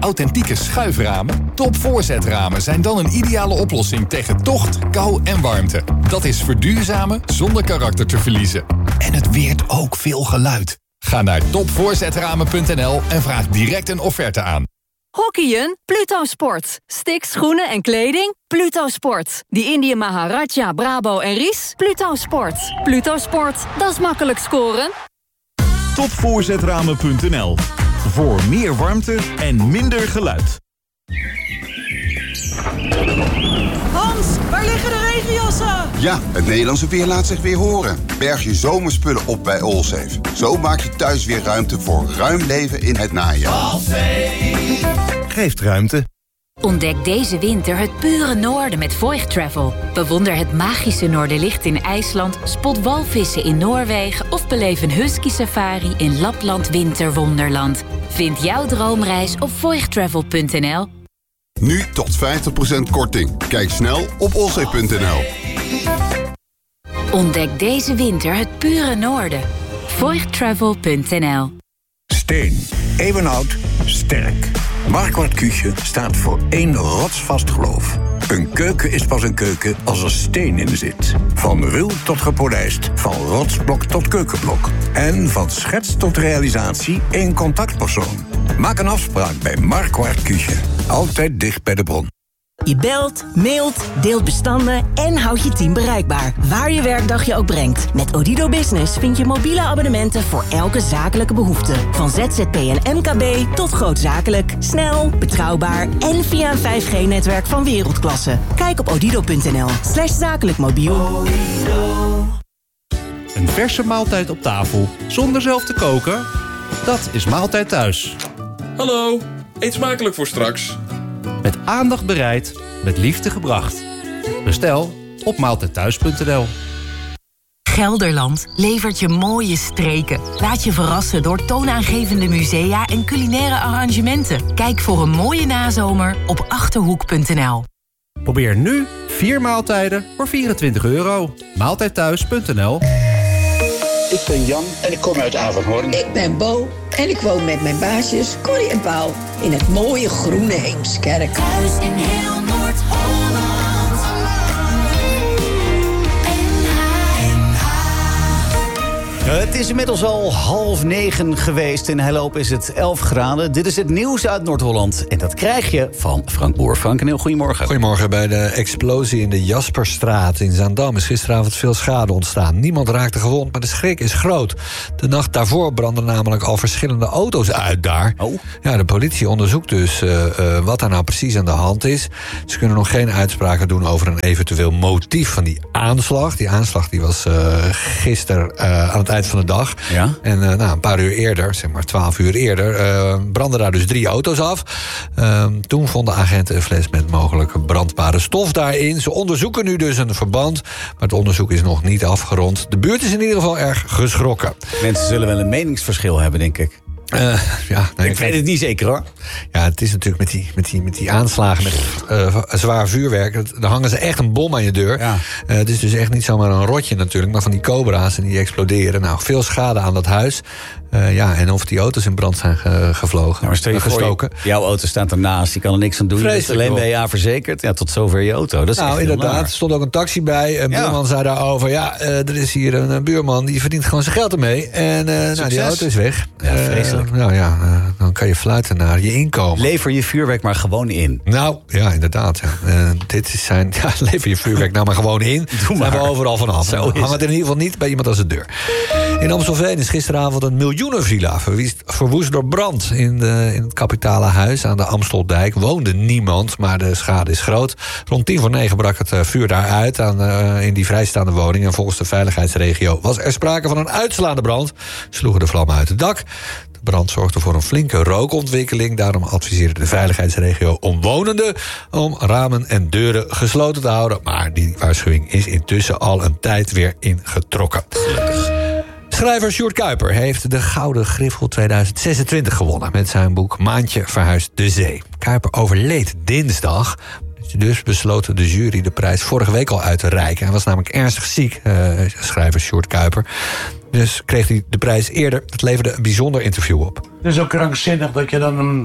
Authentieke schuiframen? Topvoorzetramen zijn dan een ideale oplossing tegen tocht, kou en warmte. Dat is verduurzamen zonder karakter te verliezen. En het weert ook veel geluid. Ga naar topvoorzetramen.nl en vraag direct een offerte aan. Hockeyen? Pluto Sport. Sticks, schoenen en kleding? Pluto Sport. Die Indië Maharaja, Brabo en Ries? Pluto Sport. Pluto Sport, dat is makkelijk scoren. Topvoorzetramen.nl. Voor meer warmte en minder geluid. Hans, waar liggen de regenjassen? Ja, het Nederlandse weer laat zich weer horen. Berg je zomerspullen op bij Allsafe. Zo maak je thuis weer ruimte voor ruim leven in het najaar. Allsafe geeft ruimte. Ontdek deze winter het pure noorden met Voigt Travel. Bewonder het magische Noorderlicht in IJsland, spot walvissen in Noorwegen of beleef een husky safari in Lapland Winterwonderland. Vind jouw droomreis op voigttravel.nl. Nu tot 50% korting. Kijk snel op allsafe.nl. Ontdek deze winter het pure noorden. voigttravel.nl. Steen, eeuwenoud, sterk. Marquardt Küche staat voor één rotsvast geloof. Een keuken is pas een keuken als er steen in zit. Van ruw tot gepolijst, van rotsblok tot keukenblok. En van schets tot realisatie één contactpersoon. Maak een afspraak bij Marquardt Küche. Altijd dicht bij de bron. Je belt, mailt, deelt bestanden en houdt je team bereikbaar. Waar je werkdag je ook brengt. Met Odido Business vind je mobiele abonnementen voor elke zakelijke behoefte. Van ZZP en MKB tot grootzakelijk. Snel, betrouwbaar en via een 5G-netwerk van wereldklasse. Kijk op odido.nl/zakelijk mobiel. Een verse maaltijd op tafel zonder zelf te koken? Dat is Maaltijd Thuis. Hallo, eet smakelijk voor straks. Met aandacht bereid, met liefde gebracht. Bestel op maaltijdthuis.nl. Gelderland levert je mooie streken. Laat je verrassen door toonaangevende musea en culinaire arrangementen. Kijk voor een mooie nazomer op Achterhoek.nl. Probeer nu 4 maaltijden voor €24. Maaltijdthuis.nl. Ik ben Jan en ik kom uit Avanhoorn. Ik ben Bo en ik woon met mijn baasjes Corrie en Paul in het mooie groene Heemskerk. Thuis in heel Noord-Holland. Het is inmiddels al 8:30 geweest. In Helloop is het 11 graden. Dit is het nieuws uit Noord-Holland. En dat krijg je van Frank Boer. Frank, een heel goedemorgen. Goedemorgen. Bij de explosie in de Jasperstraat in Zaandam is gisteravond veel schade ontstaan. Niemand raakte gewond, maar de schrik is groot. De nacht daarvoor brandden namelijk al verschillende auto's uit daar. Oh. Ja, de politie onderzoekt dus wat daar nou precies aan de hand is. Ze kunnen nog geen uitspraken doen over een eventueel motief van die aanslag. Die aanslag die was gisteren aan het eind van de dag. Ja? En een paar uur eerder, zeg maar 12 uur eerder, brandden daar dus 3 auto's af. Toen vonden agenten een fles met mogelijke brandbare stof daarin. Ze onderzoeken nu dus een verband, maar het onderzoek is nog niet afgerond. De buurt is in ieder geval erg geschrokken. Mensen zullen wel een meningsverschil hebben, denk ik. Ik weet het niet zeker, hoor. Ja, het is natuurlijk met die aanslagen met zwaar vuurwerk. Daar hangen ze echt een bom aan je deur. Ja. Het is dus echt niet zomaar een rotje natuurlijk, maar van die cobra's en die exploderen. Nou, veel schade aan dat huis. En of die auto's in brand zijn gevlogen, gestoken. Jouw auto staat ernaast, die kan er niks aan doen. Vreselijk, alleen WA verzekerd. Ja, tot zover je auto. Dat is nou, inderdaad. Er stond ook een taxi bij. Een buurman zei daarover. Er is hier een buurman die verdient gewoon zijn geld ermee. En die auto is weg. Ja, vreselijk. Dan kan je fluiten naar je inkomen. Lever je vuurwerk maar gewoon in. Nou, ja, inderdaad. Ja. Dit is zijn. Ja, lever je vuurwerk nou maar gewoon in. Doe maar. Zijn we overal vanaf. Hang het in ieder geval niet bij iemand als de deur. In Amstelveen is gisteravond een miljoenenvilla verwoest door brand. In het kapitale huis aan de Amsteldijk woonde niemand, maar de schade is groot. Rond 8:50 brak het vuur daar uit in die vrijstaande woning. En volgens de veiligheidsregio was er sprake van een uitslaande brand. Sloegen de vlammen uit het dak. De brand zorgde voor een flinke rookontwikkeling. Daarom adviseerde de veiligheidsregio omwonenden om ramen en deuren gesloten te houden. Maar die waarschuwing is intussen al een tijd weer ingetrokken. Gelukkig. Schrijver Sjoerd Kuiper heeft de Gouden Griffel 2026 gewonnen met zijn boek Maantje verhuist de zee. Kuiper overleed dinsdag. Dus besloot de jury de prijs vorige week al uit te reiken. Hij was namelijk ernstig ziek, schrijver Sjoerd Kuiper. Dus kreeg hij de prijs eerder. Het leverde een bijzonder interview op. Het is ook krankzinnig dat je dan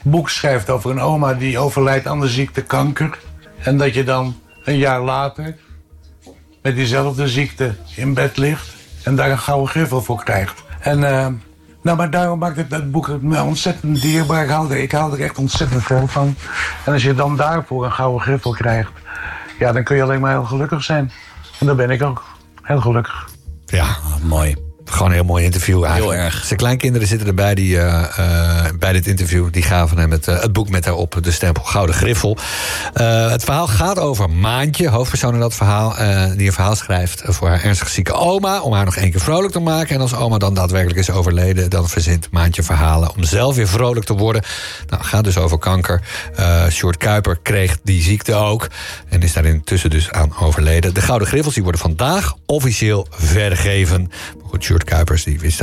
boek schrijft over een oma die overlijdt aan de ziekte kanker. En dat je dan een jaar later met diezelfde ziekte in bed ligt en daar een gouden griffel voor krijgt. En maar daarom maakt het boek me ontzettend dierbaar. Ik haal er echt ontzettend veel van. En als je dan daarvoor een gouden griffel krijgt, ja, dan kun je alleen maar heel gelukkig zijn. En dat ben ik ook. Heel gelukkig. Ja, mooi. Gewoon een heel mooi interview eigenlijk. Heel erg. Zijn kleinkinderen zitten erbij die bij dit interview. Die gaven hem het boek met daarop de stempel Gouden Griffel. Het verhaal gaat over Maantje, hoofdpersoon in dat verhaal. Die een verhaal schrijft voor haar ernstig zieke oma. Om haar nog 1 keer vrolijk te maken. En als oma dan daadwerkelijk is overleden, dan verzint Maantje verhalen om zelf weer vrolijk te worden. Nou, gaat dus over kanker. Sjoerd Kuiper kreeg die ziekte ook. En is daar intussen dus aan overleden. De Gouden Griffels die worden vandaag officieel vergeven. Goed, Sjoerd Kuiper wist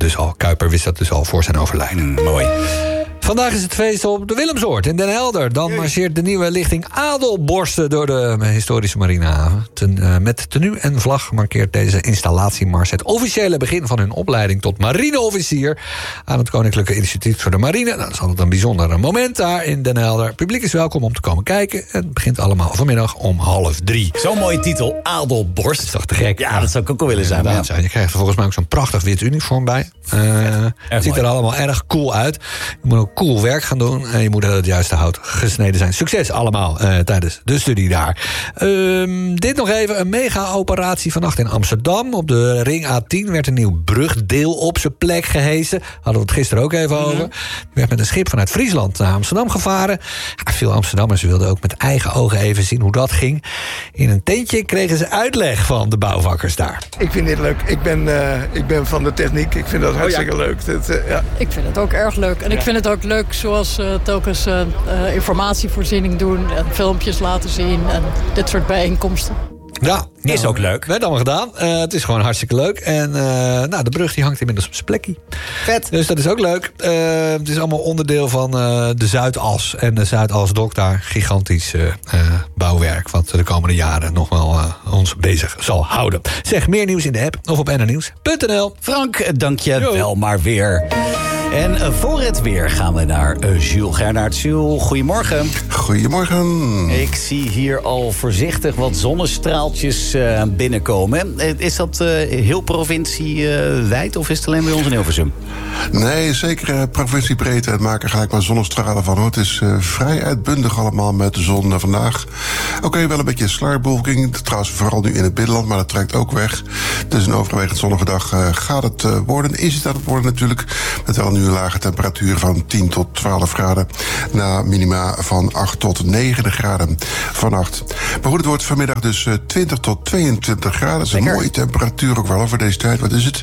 dat dus al voor zijn overlijden. Mooi. Vandaag is het feest op de Willemsoord in Den Helder. Dan marcheert de nieuwe lichting Adelborsten door de historische marinehaven. Met tenue en vlag markeert deze installatiemars het officiële begin van hun opleiding tot marineofficier aan het Koninklijke Instituut voor de Marine. Nou, dat is altijd een bijzonder moment daar in Den Helder. Het publiek is welkom om te komen kijken. Het begint allemaal vanmiddag om 2:30. Zo'n mooie titel, Adelborst. Dat is toch te gek? Ja, dat zou ik ook wel willen zijn. Ja. Je krijgt er volgens mij ook zo'n prachtig wit uniform bij. Het ziet er allemaal erg cool uit. Je moet ook cool werk gaan doen. En je moet uit het juiste hout gesneden zijn. Succes allemaal tijdens de studie daar. Dit nog even. Een mega-operatie vannacht in Amsterdam. Op de ring A10 werd een nieuw brugdeel op zijn plek gehesen. Hadden we het gisteren ook even over. Die werd met een schip vanuit Friesland naar Amsterdam gevaren. Ja, veel Amsterdammers wilden ook met eigen ogen even zien hoe dat ging. In een tentje kregen ze uitleg van de bouwvakkers daar. Ik vind dit leuk. Ik ben van de techniek. Ik vind dat hartstikke leuk. Ja. Ik vind het ook erg leuk. En ik vind het ook leuk zoals telkens informatievoorziening doen en filmpjes laten zien en dit soort bijeenkomsten. Ja, is ook leuk. Werd allemaal gedaan. Het is gewoon hartstikke leuk. En de brug die hangt inmiddels op zijn plekje. Vet. Dus dat is ook leuk. Het is allemaal onderdeel van de Zuidas. En de Zuidasdok daar. Gigantisch bouwwerk. Wat de komende jaren nog wel ons bezig zal houden. Zeg, meer nieuws in de app of op nrnieuws.nl. Frank, dank je wel maar weer. En voor het weer gaan we naar Jules Gernaert. Jules, goedemorgen. Goedemorgen. Ik zie hier al voorzichtig wat zonnestraaltjes binnenkomen. Is dat heel provinciewijd of is het alleen bij ons in Hilversum? Nee, zeker provinciebreedte. Het maken ga ik maar zonnestralen van. Hoor. Het is vrij uitbundig allemaal met de zon vandaag. Oké, wel een beetje sluierbewolking. Trouwens vooral nu in het binnenland, maar dat trekt ook weg. Dus een overwegend zonnige dag gaat het worden. Is het aan het worden natuurlijk. Met wel nu een lage temperatuur van 10 tot 12 graden. Na minima van 8 tot 9 graden vannacht. Maar goed, het wordt vanmiddag dus 20 tot 22 graden. Dat is een mooie temperatuur ook wel voor deze tijd. Wat is het?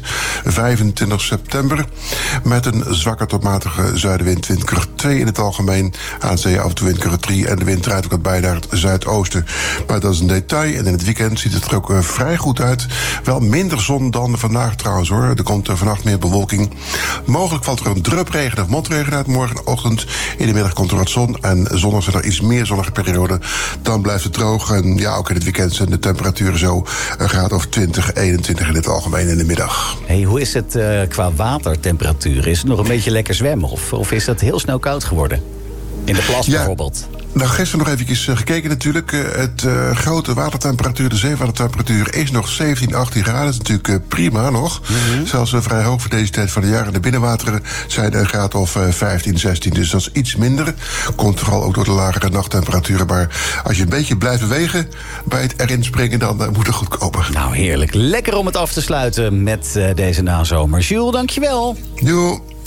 25 september. Met een zwakke tot matige zuidenwind, windkracht 2 in het algemeen. Aan zee af en toe windkracht 3. En de wind draait ook wat bij naar het zuidoosten. Maar dat is een detail. En in het weekend ziet het er ook vrij goed uit. Wel minder zon dan vandaag trouwens hoor. Er komt vannacht meer bewolking. Mogelijk valt er een drupregen of motregen uit morgenochtend. In de middag komt er wat zon. En zondag zijn er iets meer zonnige perioden. Dan blijft het droog. En ja, ook in het weekend zijn de temperaturen zo een graad of 20, 21 in het algemeen in de middag. Hey, hoe is het qua watertemperatuur? Is het nog een beetje lekker zwemmen? Of is dat heel snel koud geworden? In de plas bijvoorbeeld? Nou, gisteren nog eventjes gekeken natuurlijk. Het grote watertemperatuur, de zeewatertemperatuur is nog 17, 18 graden. Dat is natuurlijk prima nog. Zelfs vrij hoog voor deze tijd van het jaar. En de binnenwateren zijn een graad of 15, 16. Dus dat is iets minder. Komt vooral ook door de lagere nachttemperaturen. Maar als je een beetje blijft bewegen bij het erin springen, dan moet het goed komen. Nou, heerlijk. Lekker om het af te sluiten met deze nazomer. Jules, dankjewel. Doei.